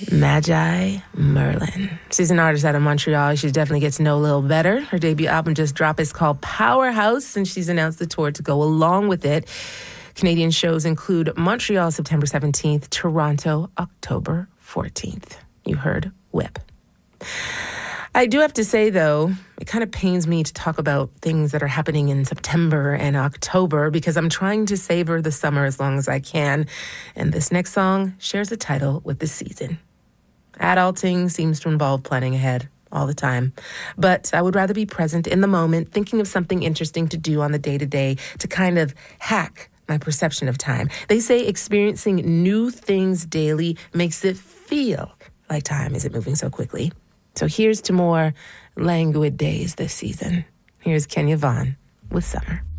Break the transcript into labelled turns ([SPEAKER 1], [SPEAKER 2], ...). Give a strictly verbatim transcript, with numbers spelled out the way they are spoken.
[SPEAKER 1] Magi Merlin. She's an artist out of Montreal. She definitely gets to know a little better. Her debut album just dropped. It's called Powerhouse, and she's announced the tour to go along with it. Canadian shows include Montreal, September seventeenth, Toronto, October fourteenth. You heard Whip. I do have to say, though, it kind of pains me to talk about things that are happening in September and October because I'm trying to savor the summer as long as I can. And this next song shares the title with the season. Adulting seems to involve planning ahead all the time. But I would rather be present in the moment, thinking of something interesting to do on the day-to-day to kind of hack my perception of time. They say experiencing new things daily makes it feel like time isn't moving so quickly. So here's to more languid days this season. Here's Kenya Vaughn with Summer.